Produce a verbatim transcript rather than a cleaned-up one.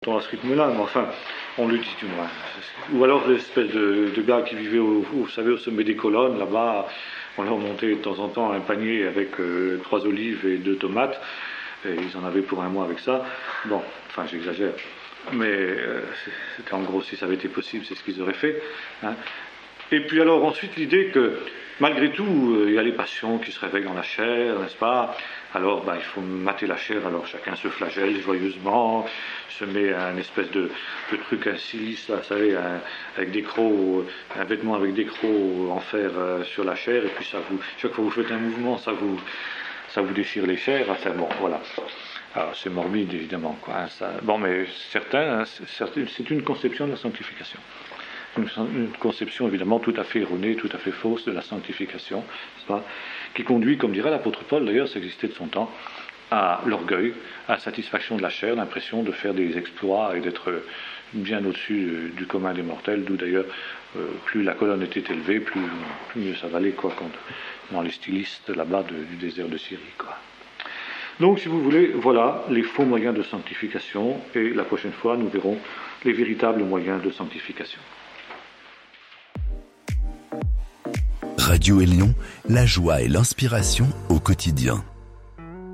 à ce rythme-là, mais enfin, on le dit du moins. Ou alors l'espèce de, de gars qui vivaient, au, vous savez, au sommet des colonnes, là-bas, on leur montait de temps en temps un panier avec euh, trois olives et deux tomates, et ils en avaient pour un mois avec ça. Bon, enfin, j'exagère, mais euh, c'était en gros, si ça avait été possible, c'est ce qu'ils auraient fait. Hein. Et puis alors ensuite l'idée que malgré tout il euh, y a les passions qui se réveillent dans la chair, n'est-ce pas? Alors ben, il faut mater la chair, alors chacun se flagelle joyeusement, se met un espèce de, de truc, un silice, là, vous savez, un, avec des crocs, un vêtement avec des crocs en fer euh, sur la chair, et puis ça vous, chaque fois que vous faites un mouvement, ça vous, ça vous déchire les chairs, enfin bon, voilà. Alors c'est morbide évidemment, quoi. Hein, ça, bon, mais certains, hein, c'est, c'est une conception de la sanctification. Une, une conception évidemment tout à fait erronée, tout à fait fausse de la sanctification, n'est-ce pas, qui conduit, comme dirait l'apôtre Paul, d'ailleurs ça existait de son temps, à l'orgueil, à la satisfaction de la chair, l'impression de faire des exploits et d'être bien au-dessus du commun des mortels, d'où d'ailleurs euh, plus la colonne était élevée, plus, plus mieux ça valait, quoi, quand, dans les stylistes là-bas de, du désert de Syrie, quoi. Donc, si vous voulez, voilà les faux moyens de sanctification, et la prochaine fois, nous verrons les véritables moyens de sanctification. Radio Élion, la joie et l'inspiration au quotidien.